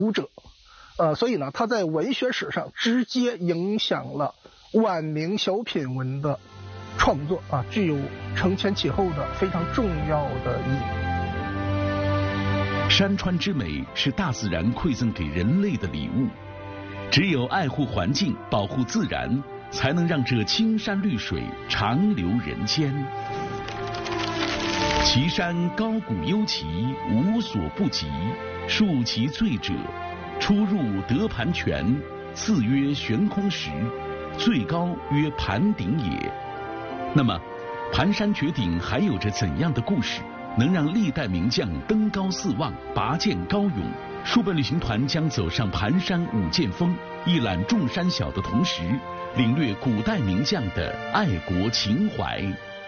武者，所以呢，他在文学史上直接影响了晚明小品文的创作啊，具有承前启后的非常重要的意义。 山川之美是大自然馈赠给人类的礼物，只有爱护环境、保护自然，才能让这青山绿水长留人间。岐山高谷幽奇，无所不及，数其最者，出入得盘泉，次曰悬空石，最高曰盘顶也。那么，盘山绝顶还有着怎样的故事，能让历代名将登高四望、拔剑高勇？书本旅行团将走上盘山五剑峰，一览众山小的同时，领略古代名将的爱国情怀。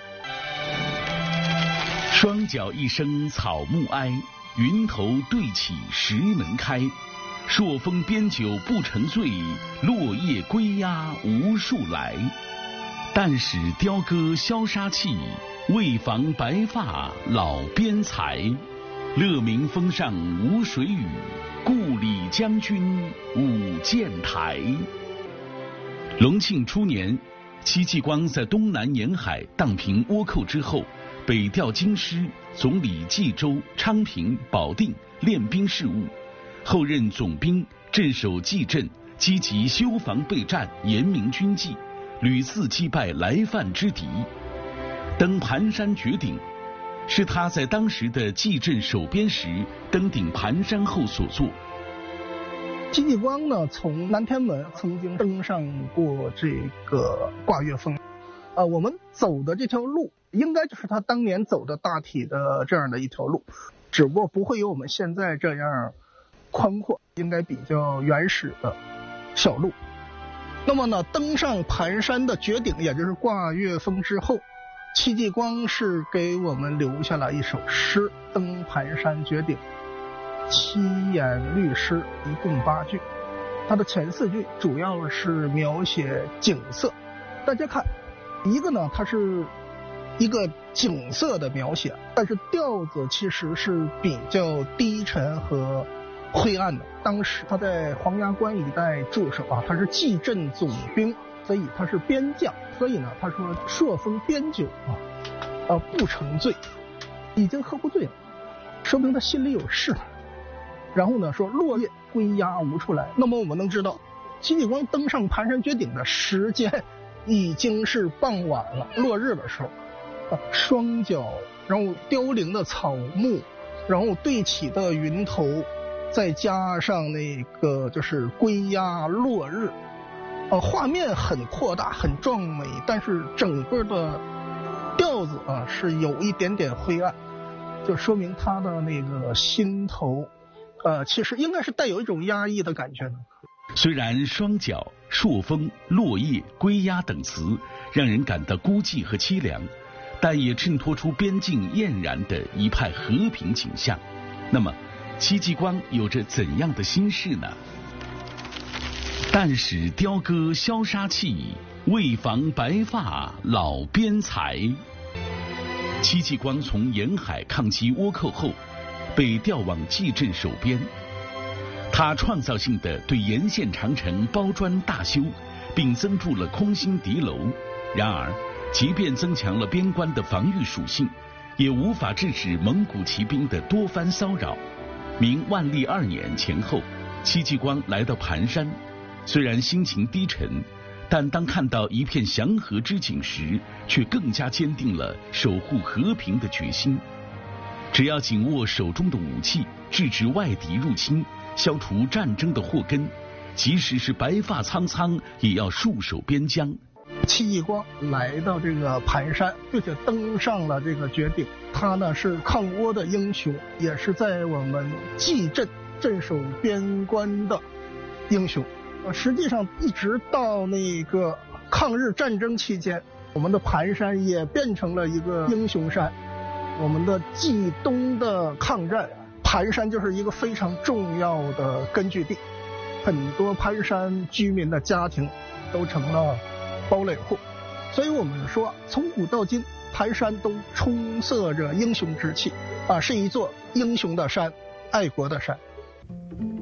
双脚一声草木哀，云头对起石门开。朔风边酒不成醉，落叶归鸦无数来。但使雕歌消杀气，为防白发老边才。乐明峰上无水雨，故里将军舞剑台。隆庆初年，戚继光在东南沿海荡平倭寇之后，北调京师，总理冀州、昌平、保定练兵事务，后任总兵，镇守蓟镇，积极修防备战，严明军纪，屡次击败来犯之敌。登盘山绝顶，是他在当时的蓟镇守边时登顶盘山后所作。 戚继光呢，从南天门曾经登上过这个挂岳峰，我们走的这条路应该就是他当年走的大体的这样的一条路，只不过不会有我们现在这样宽阔，应该比较原始的小路。那么呢，登上盘山的绝顶，也就是挂岳峰之后，戚继光是给我们留下了一首诗《登盘山绝顶》，7言律诗，一共8句。它的前4句主要是描写景色。大家看，一个呢，它是一个景色的描写，但是调子其实是比较低沉和灰暗的。当时他在黄崖关一带驻守啊，他是蓟镇总兵，所以他是边将。所以呢，他说朔风边酒不成醉，已经喝不醉了，说明他心里有事。然后呢，说落叶归鸦无处来。那么我们能知道，戚继光登上盘山绝顶的时间已经是傍晚了，落日的时候。双脚，然后凋零的草木，然后对起的云头，再加上那个就是归鸦落日，画面很扩大很壮美，但是整个的调子是有一点点灰暗，就说明他的那个心头其实应该是带有一种压抑的感觉呢。 虽然双脚、朔风、落叶、归鸦等词让人感到孤寂和凄凉，但也衬托出边境俨然的一派和平景象。那么戚继光有着怎样的心事呢？但使雕歌消杀气，为防白发老边才。戚继光从沿海抗击倭寇后，被调往蓟镇守边。他创造性的对沿线长城包砖大修，并增筑了空心敌楼。然而即便增强了边关的防御属性，也无法制止蒙古骑兵的多番骚扰。明万历2年前后，戚继光来到盘山，虽然心情低沉，但当看到一片祥和之景时，却更加坚定了守护和平的决心。只要紧握手中的武器，制止外敌入侵，消除战争的祸根，即使是白发苍苍，也要戍守边疆。 戚继光来到这个盘山，并且登上了这个绝顶，他呢是抗倭的英雄，也是在我们蓟镇镇守边关的英雄。实际上一直到那个抗日战争期间，我们的盘山也变成了一个英雄山。我们的冀东的抗战，盘山就是一个非常重要的根据地，很多盘山居民的家庭都成了堡垒户，所以我们说从古到今，盘山都充塞着英雄之气是一座英雄的山，爱国的山。